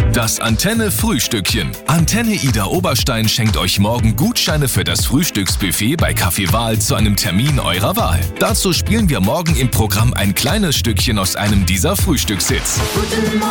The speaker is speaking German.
Das Antenne-Frühstückchen. Antenne Ida Oberstein schenkt euch morgen Gutscheine für das Frühstücksbuffet bei Café Wahl zu einem Termin eurer Wahl. Dazu spielen wir morgen im Programm ein kleines Stückchen aus einem dieser Frühstückshits.